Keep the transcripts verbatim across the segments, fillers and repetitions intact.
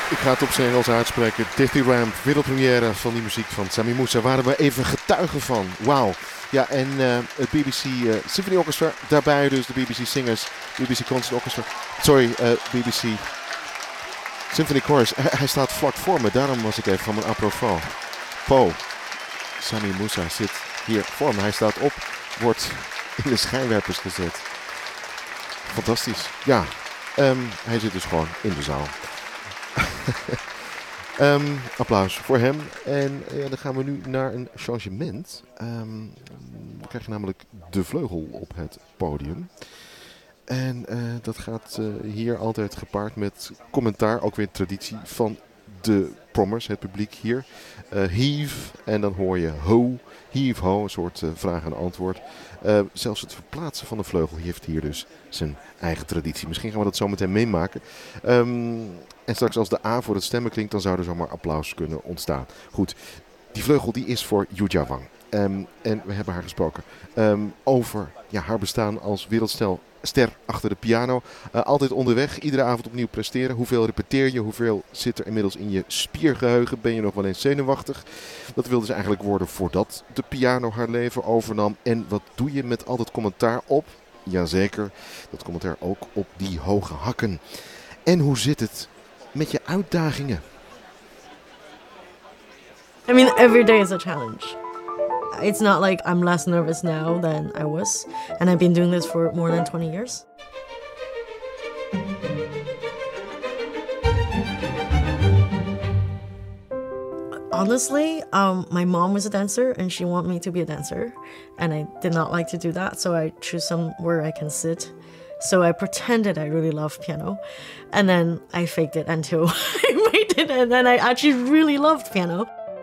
Ik ga het op zijn Engels uitspreken. Tiffy Ramp, wereldpremière van die muziek van Sami Moussa. Waren we even getuigen van. Wauw. Ja, en uh, het B B C uh, Symphony Orchestra. Daarbij dus de B B C Singers. B B C Concert Orchestra. Sorry, uh, B B C Symphony Chorus. Hij, hij staat vlak voor me. Daarom was ik even van mijn apropos. Po. Sami Moussa zit hier voor me. Hij staat op. Wordt in de schijnwerpers gezet. Fantastisch. Ja. Um, hij zit dus gewoon in de zaal. um, applaus voor hem. En ja, dan gaan we nu naar een changement. Um, we krijgen namelijk de vleugel op het podium. En uh, dat gaat uh, hier altijd gepaard met commentaar. Ook weer traditie van de prommers, het publiek hier. Uh, heave en dan hoor je ho, heave ho, een soort uh, vraag en antwoord. Uh, zelfs het verplaatsen van de vleugel heeft hier dus zijn eigen traditie. Misschien gaan we dat zo meteen meemaken. Um, en straks als de A voor het stemmen klinkt, dan zou er zomaar applaus kunnen ontstaan. Goed, die vleugel die is voor Yu Jia-wang. Um, en we hebben haar gesproken um, over ja, haar bestaan als wereldstel. Ster achter de piano. Uh, altijd onderweg. Iedere avond opnieuw presteren. Hoeveel repeteer je? Hoeveel zit er inmiddels in je spiergeheugen? Ben je nog wel eens zenuwachtig? Dat wilde ze eigenlijk worden voordat de piano haar leven overnam. En wat doe je met al dat commentaar op? Jazeker. Dat commentaar ook op die hoge hakken. En hoe zit het met je uitdagingen? I mean, every day is a challenge. It's not like I'm less nervous now than I was. And I've been doing this for more than twenty years. Honestly, um, my mom was a dancer and she wanted me to be a dancer. And I did not like to do that, so I choose somewhere I can sit. So I pretended I really loved piano. And then I faked it until I made it. And then I actually really loved piano.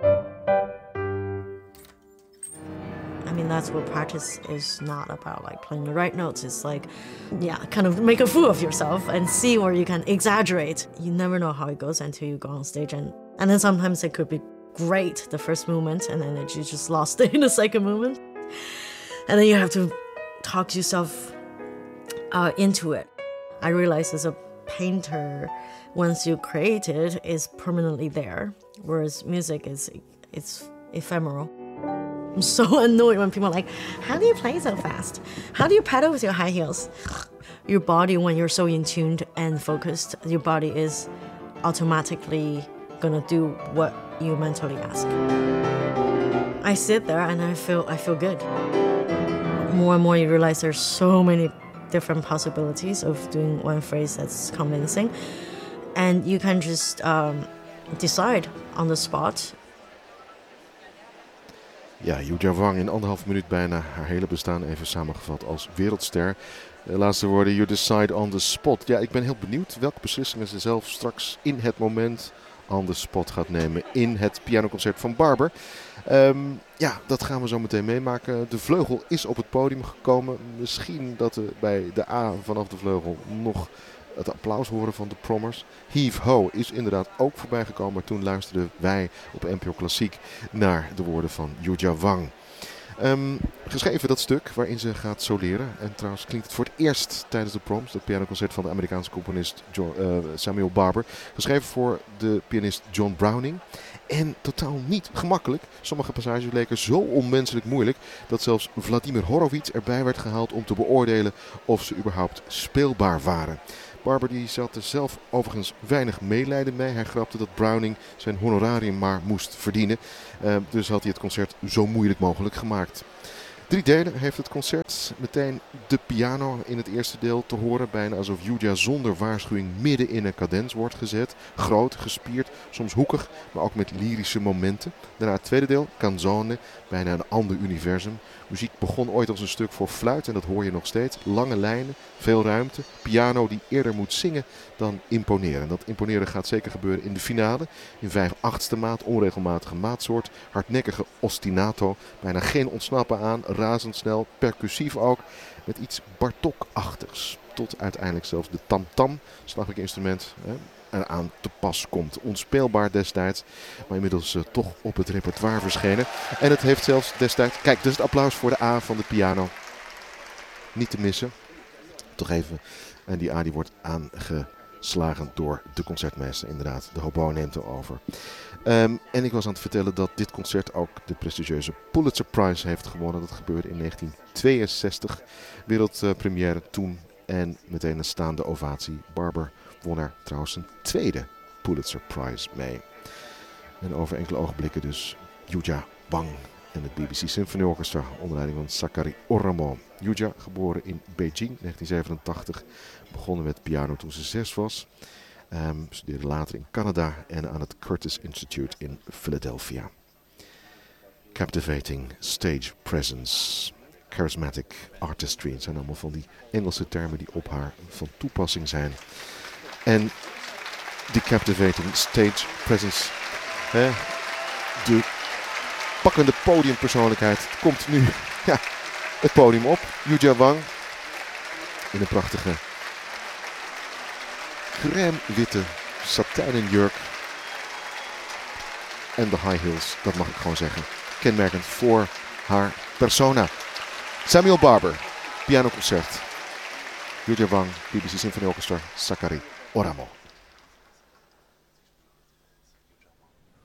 I mean, that's what practice is not about, like playing the right notes. It's like, yeah, kind of make a fool of yourself and see where you can exaggerate. You never know how it goes until you go on stage. And, and then sometimes it could be great, the first movement, and then you just lost it in the second movement. And then you have to talk yourself uh, into it. I realized as a painter, once you create it, it's permanently there. Whereas music is it's ephemeral. I'm so annoyed when people are like, how do you play so fast? How do you pedal with your high heels? Your body, when you're so in tuned and focused, your body is automatically gonna do what you mentally ask. I sit there and I feel I feel good. More and more you realize there's so many different possibilities of doing one phrase that's convincing. And you can just um, decide on the spot. Ja, Yu Jia-wang in anderhalf minuut bijna haar hele bestaan even samengevat als wereldster. De laatste woorden, you decide on the spot. Ja, ik ben heel benieuwd welke beslissingen ze zelf straks in het moment on the spot gaat nemen in het pianoconcert van Barber. Um, ja, dat gaan we zo meteen meemaken. De vleugel is op het podium gekomen. Misschien dat we bij de A vanaf de vleugel nog het applaus horen van de prommers. Heave Ho is inderdaad ook voorbij gekomen. Maar toen luisterden wij op N P O Klassiek naar de woorden van Yu Jia-wang. Um, geschreven dat stuk waarin ze gaat soleren. En trouwens klinkt het voor het eerst tijdens de proms. Het pianoconcert van de Amerikaanse componist John, uh, Samuel Barber. Geschreven voor de pianist John Browning. En totaal niet gemakkelijk. Sommige passages leken zo onmenselijk moeilijk dat zelfs Vladimir Horowitz erbij werd gehaald om te beoordelen of ze überhaupt speelbaar waren. Barber die zat er zelf overigens weinig medelijden mee. Hij grapte dat Browning zijn honorarium maar moest verdienen. Uh, dus had hij het concert zo moeilijk mogelijk gemaakt. Drie delen heeft het concert. Meteen de piano in het eerste deel te horen. Bijna alsof Yu Jia zonder waarschuwing midden in een cadens wordt gezet. Groot, gespierd, soms hoekig, maar ook met lyrische momenten. Daarna het tweede deel, Canzone, bijna een ander universum. Muziek begon ooit als een stuk voor fluit en dat hoor je nog steeds. Lange lijnen, veel ruimte. Piano die eerder moet zingen dan imponeren. Dat imponeren gaat zeker gebeuren in de finale. In vijf achtste maat, onregelmatige maatsoort. Hardnekkige ostinato. Bijna geen ontsnappen aan. Razendsnel, percussief ook. Met iets Bartók-achtigs. Tot uiteindelijk zelfs de tam-tam, slagwerk instrument, hè, eraan te pas komt. Onspeelbaar destijds, maar inmiddels uh, toch op het repertoire verschenen. En het heeft zelfs destijds... Kijk, dus het applaus voor de A van de piano. Niet te missen. Toch even. En die A die wordt overgeslagen door de concertmeester. Inderdaad, de hobo neemt hem over. Um, en ik was aan het vertellen dat dit concert ook de prestigieuze Pulitzer Prize heeft gewonnen. Dat gebeurde in negentien tweeënzestig. Wereldpremière toen en meteen een staande ovatie. Barber won er trouwens een tweede Pulitzer Prize mee. En over enkele ogenblikken dus Yuja Wang en het B B C Symphony Orchestra onder leiding van Sakari Oramo. Yuja, geboren in Beijing negentien zevenentachtig, begonnen met piano toen ze zes was. Um, studeerde later in Canada en aan het Curtis Institute in Philadelphia. Captivating stage presence, charismatic artistry. Het zijn allemaal van die Engelse termen die op haar van toepassing zijn. En die captivating stage presence, hè, de pakkende podiumpersoonlijkheid, komt nu ja, het podium op. Yuja Wang in een prachtige crème witte satijnen jurk en de high heels, dat mag ik gewoon zeggen, kenmerkend voor haar persona. Samuel Barber, pianoconcert. Yuja Wang, B B C Symphony Orchestra, Sakari Oramo.